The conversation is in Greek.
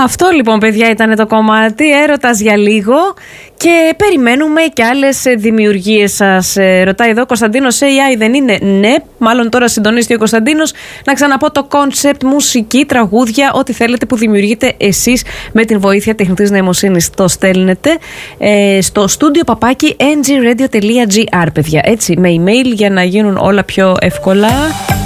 Αυτό λοιπόν, παιδιά, ήταν το κομμάτι Έρωτας για λίγο. Και περιμένουμε και άλλες δημιουργίες σας. Ρωτάει εδώ, Κωνσταντίνος AI δεν είναι? Ναι, μάλλον τώρα συντονίστηκε ο Κωνσταντίνος. Να ξαναπώ το concept, μουσική, τραγούδια, ό,τι θέλετε που δημιουργείτε εσείς με την βοήθεια τεχνητής νοημοσύνης. Το στέλνετε στο studio @ngradio.gr, παιδιά. Έτσι, με email για να γίνουν όλα πιο εύκολα.